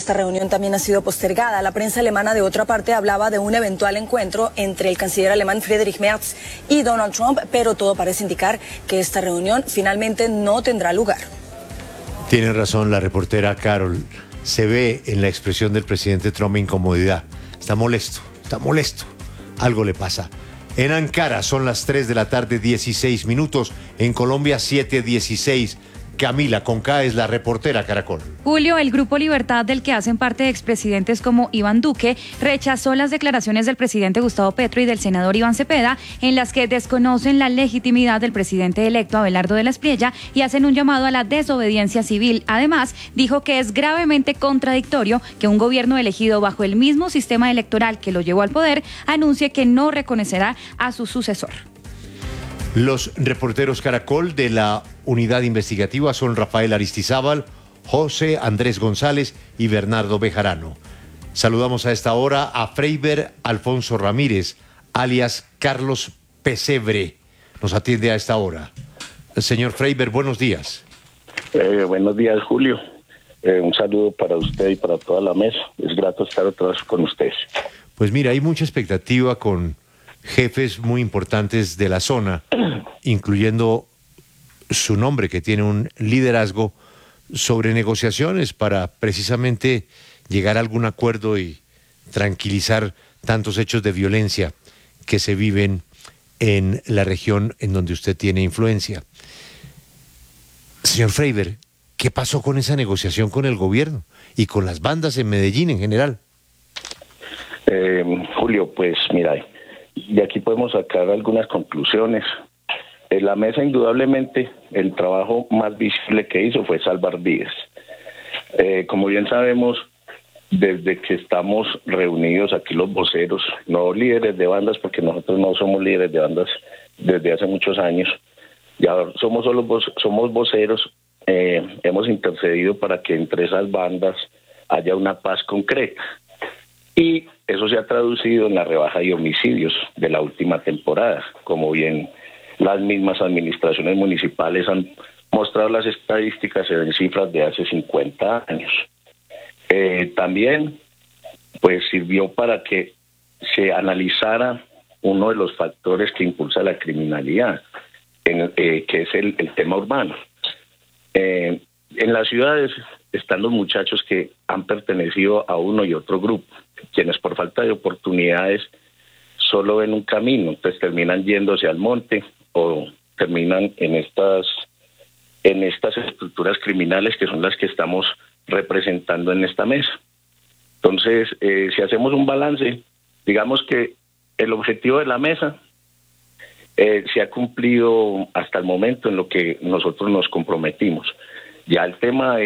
esta reunión también ha sido postergada. La prensa alemana, de otra parte, hablaba de un eventual encuentro entre el canciller alemán Friedrich Merz y Donald Trump, pero todo parece indicar que esta reunión finalmente no tendrá lugar. Tiene razón la reportera Carol. Se ve en la expresión del presidente Trump incomodidad. Está molesto. Algo le pasa. En Ankara son las 3 de la tarde, 16 minutos. En Colombia, 7:16. Camila Conca es la reportera Caracol. Julio, el Grupo Libertad, del que hacen parte expresidentes como Iván Duque, rechazó las declaraciones del presidente Gustavo Petro y del senador Iván Cepeda, en las que desconocen la legitimidad del presidente electo Abelardo de la Espriella y hacen un llamado a la desobediencia civil. Además, dijo que es gravemente contradictorio que un gobierno elegido bajo el mismo sistema electoral que lo llevó al poder anuncie que no reconocerá a su sucesor. Los reporteros Caracol de la unidad investigativa son Rafael Aristizábal, José Andrés González y Bernardo Bejarano. Saludamos a esta hora a Freiber Alfonso Ramírez, alias Carlos Pesebre. Nos atiende a esta hora. Señor Freiber, buenos días. Buenos días, Julio. Un saludo para usted y para toda la mesa. Es grato estar otra vez con ustedes. Pues mira, hay mucha expectativa con jefes muy importantes de la zona, incluyendo su nombre, que tiene un liderazgo sobre negociaciones para precisamente llegar a algún acuerdo y tranquilizar tantos hechos de violencia que se viven en la región en donde usted tiene influencia. Señor Freiber, ¿qué pasó con esa negociación con el gobierno y con las bandas en Medellín en general? Julio, pues mira, de aquí podemos sacar algunas conclusiones. En la mesa, indudablemente, el trabajo más visible que hizo fue salvar vidas. Como bien sabemos, desde que estamos reunidos aquí los voceros, no líderes de bandas, porque nosotros no somos líderes de bandas desde hace muchos años, ya somos voceros, hemos intercedido para que entre esas bandas haya una paz concreta. Y eso se ha traducido en la rebaja de homicidios de la última temporada. Como bien las mismas administraciones municipales han mostrado las estadísticas en cifras de hace 50 años. También pues sirvió para que se analizara uno de los factores que impulsa la criminalidad, que es el tema urbano. En las ciudades están los muchachos que han pertenecido a uno y otro grupo, quienes por falta de oportunidades solo ven un camino, entonces terminan yéndose al monte o terminan en estas estructuras criminales que son las que estamos representando en esta mesa. Entonces, si hacemos un balance, digamos que el objetivo de la mesa se ha cumplido hasta el momento en lo que nosotros nos comprometimos. Ya el tema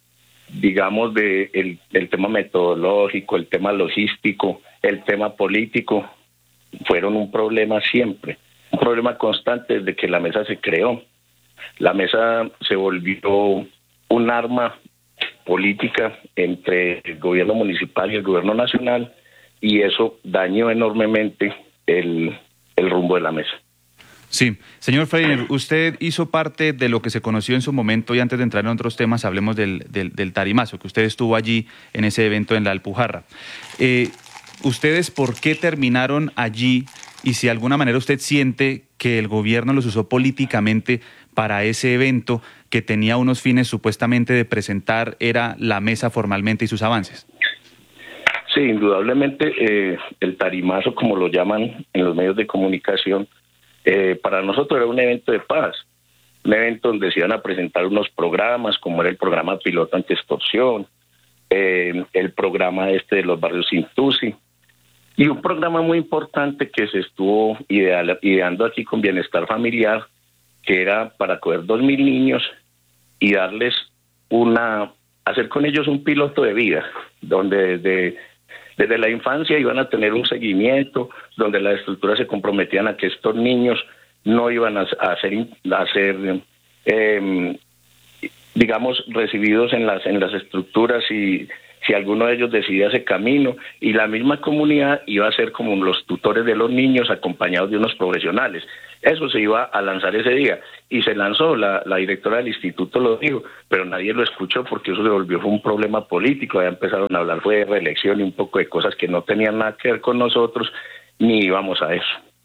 el tema metodológico, el tema logístico, el tema político, fueron un problema siempre, un problema constante desde que la mesa se creó. La mesa se volvió un arma política entre el gobierno municipal y el gobierno nacional, y eso dañó enormemente el rumbo de la mesa. Sí, señor Freiber, usted hizo parte de lo que se conoció en su momento, y antes de entrar en otros temas hablemos del tarimazo, que usted estuvo allí en ese evento en la Alpujarra. ¿Ustedes por qué terminaron allí, y si de alguna manera usted siente que el gobierno los usó políticamente para ese evento que tenía unos fines supuestamente de presentar era la mesa formalmente y sus avances? Sí, indudablemente el tarimazo, como lo llaman en los medios de comunicación, para nosotros era un evento de paz, un evento donde se iban a presentar unos programas, como era el programa piloto anti-extorsión, el programa de los barrios Intusi, y un programa muy importante que se estuvo ideando aquí con Bienestar Familiar, que era para acoger 2.000 niños y darles hacer con ellos un piloto de vida, donde desde la infancia iban a tener un seguimiento, donde las estructuras se comprometían a que estos niños no iban a ser digamos, recibidos en las estructuras y si alguno de ellos decidía ese camino, y la misma comunidad iba a ser como los tutores de los niños acompañados de unos profesionales. Eso se iba a lanzar ese día, y se lanzó, la directora del instituto lo dijo, pero nadie lo escuchó porque eso se volvió fue un problema político. Ya empezaron a hablar fue de reelección y un poco de cosas que no tenían nada que ver con nosotros, ni íbamos a eso.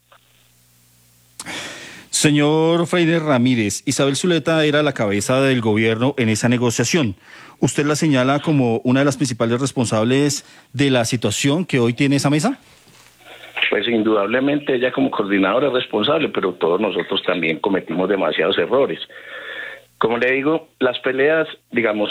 Señor Freiner Ramírez, Isabel Zuleta era la cabeza del gobierno en esa negociación. ¿Usted la señala como una de las principales responsables de la situación que hoy tiene esa mesa? Pues indudablemente ella como coordinadora es responsable, pero todos nosotros también cometimos demasiados errores. Como le digo, las peleas, digamos,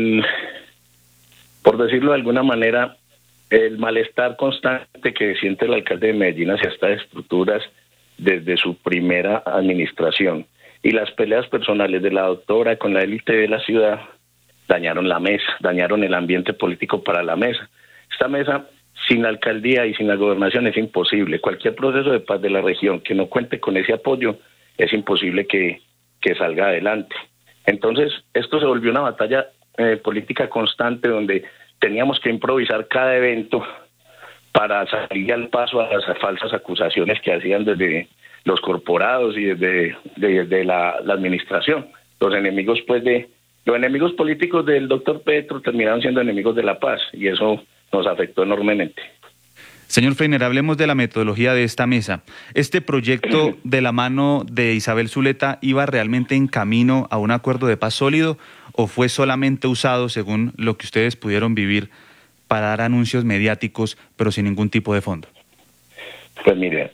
por decirlo de alguna manera, el malestar constante que siente el alcalde de Medellín hacia estas estructuras desde su primera administración, y las peleas personales de la doctora con la élite de la ciudad dañaron la mesa, dañaron el ambiente político para la mesa. Esta mesa, sin la alcaldía y sin la gobernación, es imposible. Cualquier proceso de paz de la región que no cuente con ese apoyo, es imposible que salga adelante. Entonces, esto se volvió una batalla política constante, donde teníamos que improvisar cada evento para salir al paso a las falsas acusaciones que hacían desde los corporados y desde la administración. Los enemigos políticos del doctor Petro terminaron siendo enemigos de la paz, y eso nos afectó enormemente. Señor Freiner, hablemos de la metodología de esta mesa. ¿Este proyecto de la mano de Isabel Zuleta iba realmente en camino a un acuerdo de paz sólido, o fue solamente usado, según lo que ustedes pudieron vivir, para dar anuncios mediáticos, pero sin ningún tipo de fondo? Pues mire,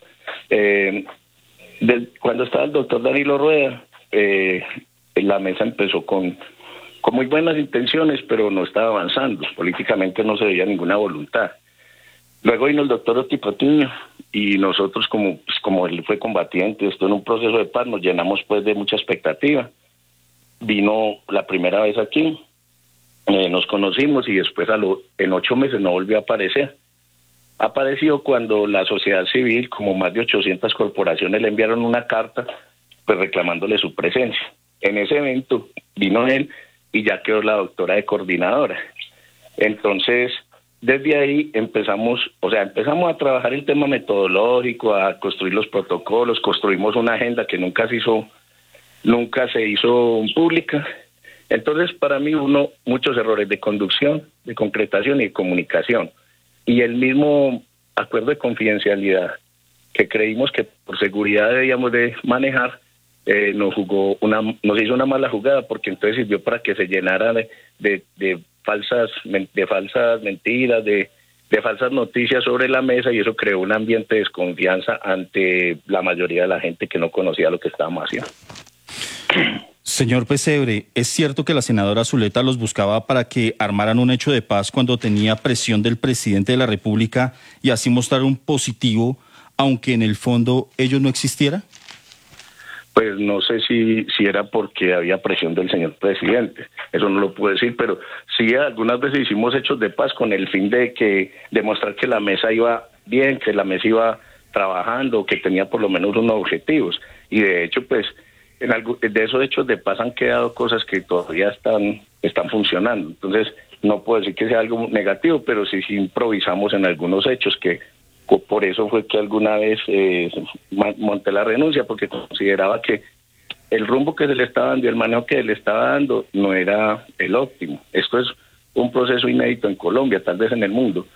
cuando estaba el doctor Danilo Rueda, la mesa empezó con muy buenas intenciones, pero no estaba avanzando. Políticamente no se veía ninguna voluntad. Luego vino el doctor Oti Patiño, y nosotros, como él fue combatiente, esto en un proceso de paz, nos llenamos pues de mucha expectativa. Vino la primera vez aquí, nos conocimos, y después en 8 meses no volvió a aparecer. Apareció cuando la sociedad civil, como más de 800 corporaciones, le enviaron una carta pues reclamándole su presencia. En ese evento vino él, y ya quedó la doctora de coordinadora. Entonces, desde ahí empezamos a trabajar el tema metodológico, a construir los protocolos, construimos una agenda que nunca se hizo pública. Entonces, para mí, muchos errores de conducción, de concretación y de comunicación. Y el mismo acuerdo de confidencialidad que creímos que por seguridad debíamos de manejar, nos hizo una mala jugada, porque entonces sirvió para que se llenara de falsas mentiras, de falsas noticias sobre la mesa, y eso creó un ambiente de desconfianza ante la mayoría de la gente que no conocía lo que estábamos haciendo. Señor Pesebre, ¿es cierto que la senadora Zuleta los buscaba para que armaran un hecho de paz cuando tenía presión del presidente de la República y así mostrar un positivo, aunque en el fondo ello no existiera? Pues no sé si era porque había presión del señor presidente, eso no lo puedo decir, pero sí algunas veces hicimos hechos de paz con el fin de demostrar que la mesa iba bien, que la mesa iba trabajando, que tenía por lo menos unos objetivos, y de hecho pues de esos hechos de paz han quedado cosas que todavía están funcionando. Entonces no puedo decir que sea algo negativo, pero sí improvisamos en algunos hechos, que por eso fue que alguna vez monté la renuncia, porque consideraba que el rumbo que se le estaba dando y el manejo que se le estaba dando no era el óptimo. Esto es un proceso inédito en Colombia, tal vez en el mundo,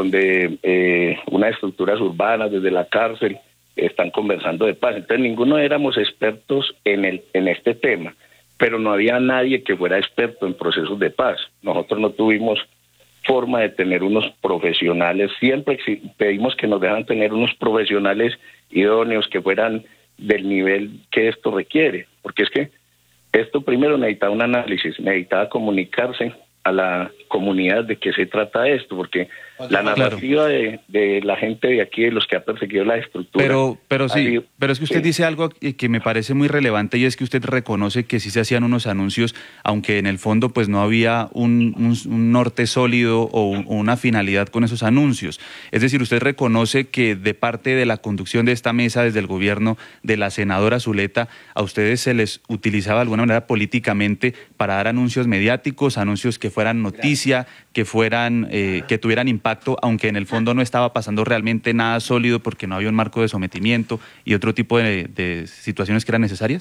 donde unas estructuras urbanas desde la cárcel están conversando de paz. Entonces ninguno éramos expertos en este tema, pero no había nadie que fuera experto en procesos de paz. Nosotros no tuvimos forma de tener unos profesionales, siempre pedimos que nos dejan tener unos profesionales idóneos que fueran del nivel que esto requiere, porque es que esto primero necesitaba un análisis, necesitaba comunicarse a la comunidad de qué se trata esto, porque la narrativa de la gente de aquí, de los que ha perseguido la estructura... Pero es que usted dice algo que me parece muy relevante, y es que usted reconoce que sí se hacían unos anuncios, aunque en el fondo pues no había un norte sólido o una finalidad con esos anuncios. Es decir, usted reconoce que de parte de la conducción de esta mesa, desde el gobierno de la senadora Zuleta, a ustedes se les utilizaba de alguna manera políticamente para dar anuncios mediáticos, anuncios que fueran noticia, que tuvieran impacto, aunque en el fondo no estaba pasando realmente nada sólido porque no había un marco de sometimiento y otro tipo de situaciones que eran necesarias?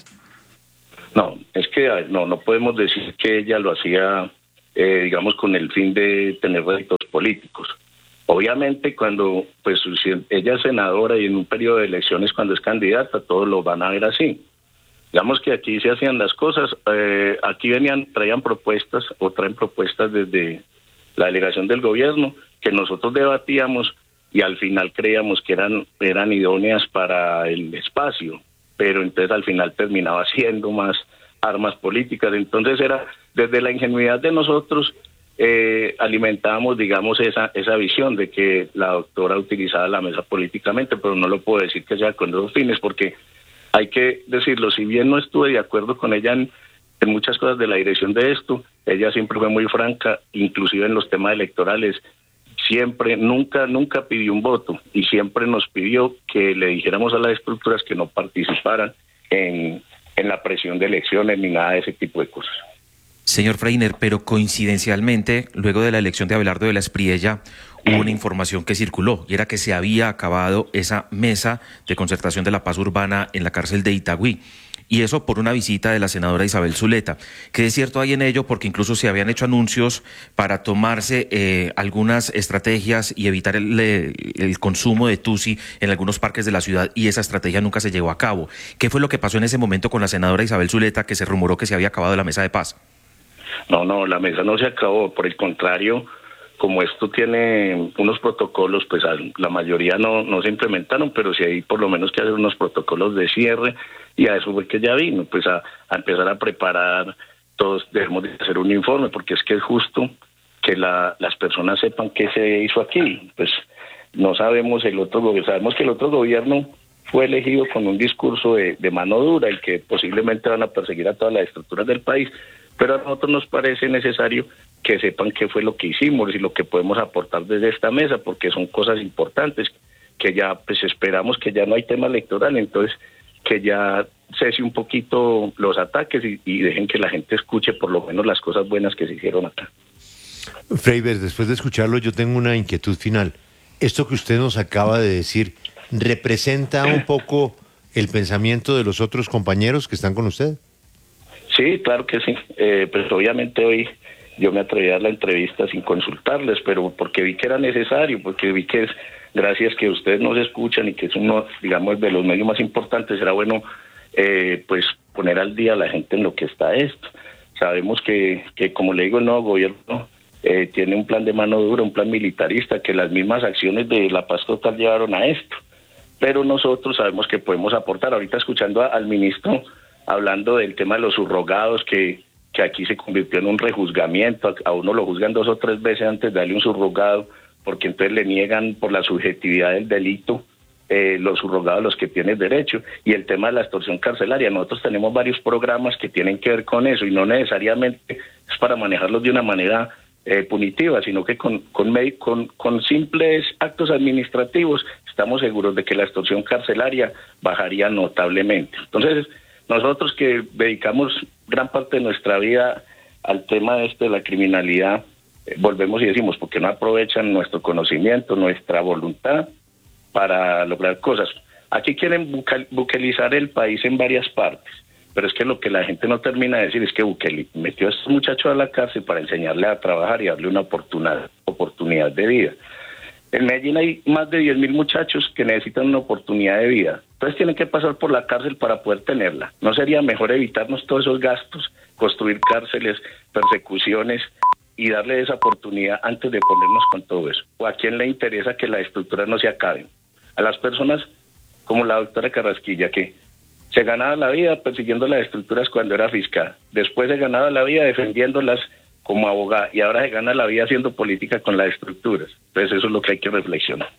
No, es que no podemos decir que ella lo hacía, digamos, con el fin de tener réditos políticos. Obviamente, cuando pues ella es senadora y en un periodo de elecciones, cuando es candidata, todos lo van a ver así. Digamos que aquí se hacían las cosas, aquí traían propuestas o traen propuestas desde la delegación del gobierno que nosotros debatíamos y al final creíamos que eran idóneas para el espacio, pero entonces al final terminaba siendo más armas políticas. Entonces era desde la ingenuidad de nosotros, alimentábamos, digamos, esa visión de que la doctora utilizaba la mesa políticamente, pero no lo puedo decir que sea con esos fines, porque hay que decirlo, si bien no estuve de acuerdo con ella en muchas cosas de la dirección de esto, ella siempre fue muy franca, inclusive en los temas electorales, siempre, nunca pidió un voto y siempre nos pidió que le dijéramos a las estructuras que no participaran en la presión de elecciones ni nada de ese tipo de cosas. Señor Freiner, pero coincidencialmente, luego de la elección de Abelardo de la Espriella, hubo una información que circuló y era que se había acabado esa mesa de concertación de la paz urbana en la cárcel de Itagüí. Y eso por una visita de la senadora Isabel Zuleta. ¿Qué de cierto hay en ello? Porque incluso se habían hecho anuncios para tomarse algunas estrategias y evitar el consumo de tusi en algunos parques de la ciudad, y esa estrategia nunca se llevó a cabo. ¿Qué fue lo que pasó en ese momento con la senadora Isabel Zuleta, que se rumoró que se había acabado la mesa de paz? No, la mesa no se acabó, por el contrario, como esto tiene unos protocolos, pues la mayoría no se implementaron, pero sí hay por lo menos que hacer unos protocolos de cierre, y a eso fue que ya vino, pues a empezar a preparar, todos debemos de hacer un informe, porque es que es justo que las personas sepan qué se hizo aquí. Pues no sabemos sabemos que el otro gobierno fue elegido con un discurso de mano dura y que posiblemente van a perseguir a todas las estructuras del país, pero a nosotros nos parece necesario que sepan qué fue lo que hicimos y lo que podemos aportar desde esta mesa, porque son cosas importantes, que ya pues esperamos que ya no hay tema electoral, entonces que ya cese un poquito los ataques y dejen que la gente escuche por lo menos las cosas buenas que se hicieron acá. Freiber, después de escucharlo yo tengo una inquietud final. Esto que usted nos acaba de decir, ¿representa un poco el pensamiento de los otros compañeros que están con usted? Sí, claro que sí. Pues obviamente hoy yo me atreví a dar la entrevista sin consultarles, pero porque vi que era necesario, porque vi que es gracias que ustedes nos escuchan y que es uno, digamos, de los medios más importantes, era bueno pues poner al día a la gente en lo que está esto. Sabemos que como le digo, el nuevo gobierno tiene un plan de mano dura, un plan militarista, que las mismas acciones de la paz total llevaron a esto, pero nosotros sabemos que podemos aportar. Ahorita escuchando al ministro hablando del tema de los subrogados, que aquí se convirtió en un rejuzgamiento, a uno lo juzgan 2 o 3 veces antes de darle un subrogado, porque entonces le niegan por la subjetividad del delito los subrogados a los que tienen derecho, y el tema de la extorsión carcelaria. Nosotros tenemos varios programas que tienen que ver con eso, y no necesariamente es para manejarlos de una manera punitiva, sino que con simples actos administrativos estamos seguros de que la extorsión carcelaria bajaría notablemente. Entonces, nosotros que dedicamos gran parte de nuestra vida al tema de la criminalidad, volvemos y decimos, ¿por qué no aprovechan nuestro conocimiento, nuestra voluntad para lograr cosas? Aquí quieren buquelizar el país en varias partes, pero es que lo que la gente no termina de decir es que Bukele metió a estos muchachos a la cárcel para enseñarle a trabajar y darle una oportunidad de vida. En Medellín hay más de 10.000 muchachos que necesitan una oportunidad de vida. Entonces tienen que pasar por la cárcel para poder tenerla. ¿No sería mejor evitarnos todos esos gastos, construir cárceles, persecuciones y darle esa oportunidad antes de ponernos con todo eso? ¿O a quién le interesa que las estructuras no se acaben? A las personas como la doctora Carrasquilla, que se ganaba la vida persiguiendo las estructuras cuando era fiscal. Después se ganaba la vida defendiéndolas como abogada, y ahora se gana la vida haciendo política con las estructuras. Entonces eso es lo que hay que reflexionar.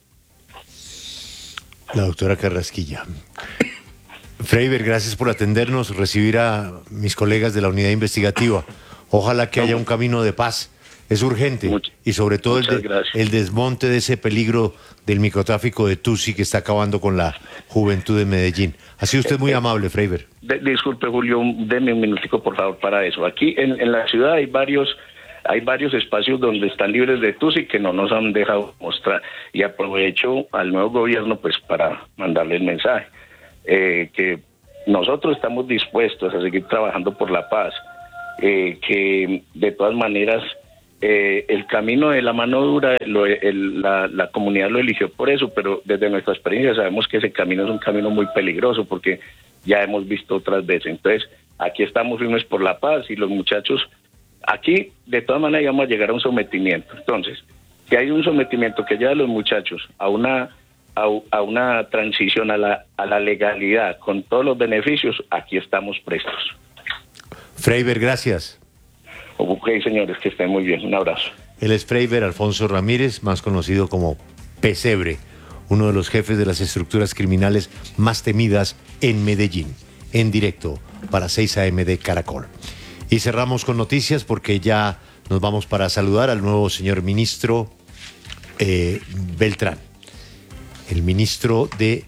La doctora Carrasquilla. Freiber, gracias por atendernos, recibir a mis colegas de la unidad investigativa. Ojalá que haya un camino de paz. Es urgente, y sobre todo el desmonte de ese peligro del microtráfico de tusi que está acabando con la juventud de Medellín. Ha sido usted muy amable, Freiber. Disculpe, Julio, deme un minutico, por favor, para eso. Aquí en la ciudad hay hay varios espacios donde están libres de TUSI que no nos han dejado mostrar. Y aprovecho al nuevo gobierno pues para mandarle el mensaje, que nosotros estamos dispuestos a seguir trabajando por la paz, que de todas maneras el camino de la mano dura, la comunidad lo eligió por eso, pero desde nuestra experiencia sabemos que ese camino es un camino muy peligroso porque ya hemos visto otras veces. Entonces, aquí estamos firmes por la paz y los muchachos, aquí de todas maneras vamos a llegar a un sometimiento. Entonces, si hay un sometimiento que lleva a los muchachos a una transición a la legalidad con todos los beneficios, aquí estamos prestos. Freiber, gracias. Ok, señores, que estén muy bien. Un abrazo. Él es Freiber Alfonso Ramírez, más conocido como Pesebre, uno de los jefes de las estructuras criminales más temidas en Medellín. En directo para 6 AM de Caracol. Y cerramos con noticias porque ya nos vamos para saludar al nuevo señor ministro Beltrán. El ministro de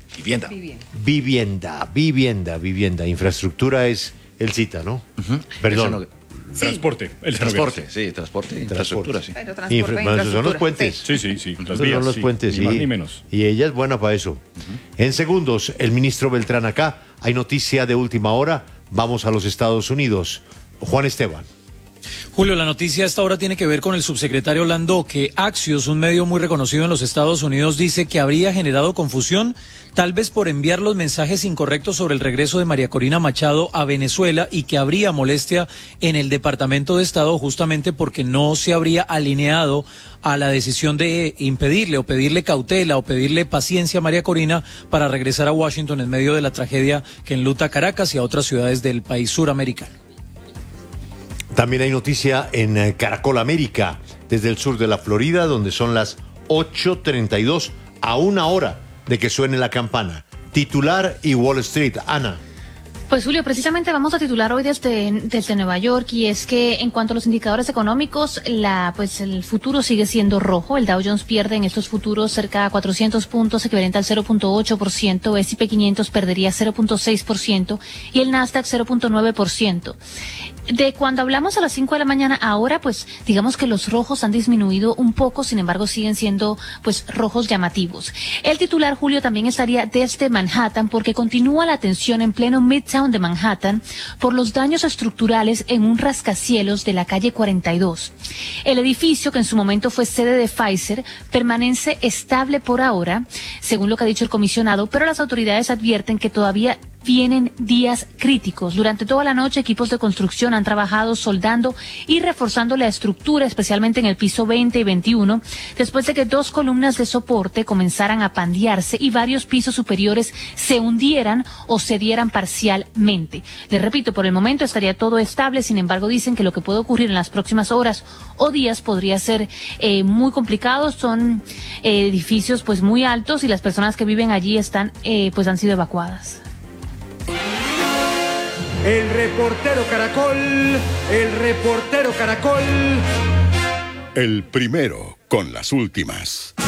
Vivienda. Infraestructura es el cita, ¿no? Perdón. Transporte. Transporte, infraestructura, sí. Son los puentes. Sí. Las Son vías, los puentes, ni más ni menos. Y ella es buena para eso. En segundos, el ministro Beltrán acá. Hay noticia de última hora. Vamos a los Estados Unidos. Juan Esteban. Julio, la noticia a esta hora tiene que ver con el subsecretario Landó, que Axios, un medio muy reconocido en los Estados Unidos, dice que habría generado confusión, tal vez por enviar los mensajes incorrectos sobre el regreso de María Corina Machado a Venezuela y que habría molestia en el Departamento de Estado justamente porque no se habría alineado a la decisión de impedirle o pedirle cautela o pedirle paciencia a María Corina para regresar a Washington en medio de la tragedia que enluta a Caracas y a otras ciudades del país suramericano. También hay noticia en Caracol América, desde el sur de la Florida, donde son las 8:32, a una hora de que suene la campana. Titular y Wall Street. Ana. Pues Julio, precisamente vamos a titular hoy desde Nueva York, y es que en cuanto a los indicadores económicos, el futuro sigue siendo rojo. El Dow Jones pierde en estos futuros cerca de 400 puntos, equivalente al 0.8%, S&P 500 perdería 0.6% y el Nasdaq 0.9%. De cuando hablamos a las 5 de la mañana, ahora pues digamos que los rojos han disminuido un poco, sin embargo siguen siendo pues rojos llamativos. El titular, Julio, también estaría desde Manhattan porque continúa la tensión en pleno Midtown de Manhattan por los daños estructurales en un rascacielos de la calle 42. El edificio, que en su momento fue sede de Pfizer, permanece estable por ahora, según lo que ha dicho el comisionado, pero las autoridades advierten que todavía vienen días críticos. Durante toda la noche, equipos de construcción han trabajado soldando y reforzando la estructura, especialmente en el piso 20 y 21, después de que 2 columnas de soporte comenzaran a pandearse y varios pisos superiores se hundieran o cedieran parcialmente. Les repito, por el momento estaría todo estable, sin embargo dicen que lo que puede ocurrir en las próximas horas o días podría ser muy complicado. Son edificios pues muy altos y las personas que viven allí están pues han sido evacuadas. El reportero Caracol. El primero con las últimas.